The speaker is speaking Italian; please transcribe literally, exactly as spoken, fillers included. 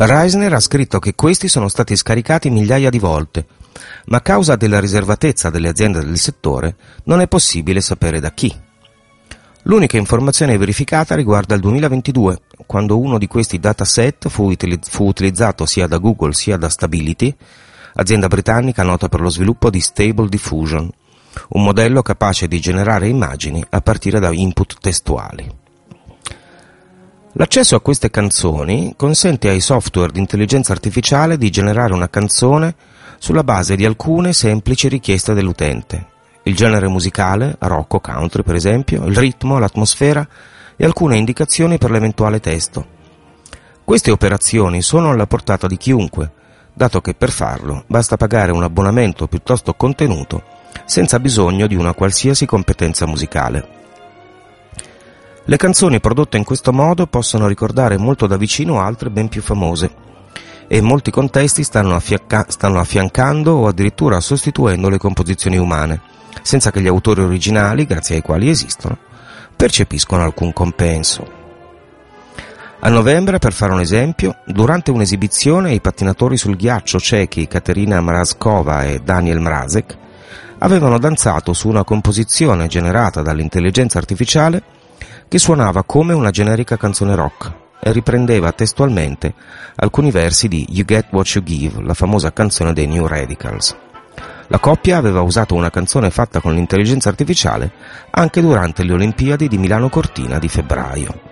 Reisner ha scritto che questi sono stati scaricati migliaia di volte, ma a causa della riservatezza delle aziende del settore non è possibile sapere da chi. L'unica informazione verificata riguarda il duemilaventidue, quando uno di questi dataset fu, utiliz- fu utilizzato sia da Google sia da Stability, azienda britannica nota per lo sviluppo di Stable Diffusion, un modello capace di generare immagini a partire da input testuali. L'accesso a queste canzoni consente ai software di intelligenza artificiale di generare una canzone sulla base di alcune semplici richieste dell'utente: il genere musicale, rock o country per esempio, il ritmo, l'atmosfera e alcune indicazioni per l'eventuale testo. Queste operazioni sono alla portata di chiunque, dato che per farlo basta pagare un abbonamento piuttosto contenuto senza bisogno di una qualsiasi competenza musicale. Le canzoni prodotte in questo modo possono ricordare molto da vicino altre ben più famose e in molti contesti stanno, affiacca- stanno affiancando o addirittura sostituendo le composizioni umane, senza che gli autori originali, grazie ai quali esistono, percepiscono alcun compenso. A novembre, per fare un esempio, durante un'esibizione i pattinatori sul ghiaccio cechi Katerina Mrazkova e Daniel Mrazek avevano danzato su una composizione generata dall'intelligenza artificiale che suonava come una generica canzone rock e riprendeva testualmente alcuni versi di You Get What You Give, la famosa canzone dei New Radicals. La coppia aveva usato una canzone fatta con l'intelligenza artificiale anche durante le Olimpiadi di Milano Cortina di febbraio.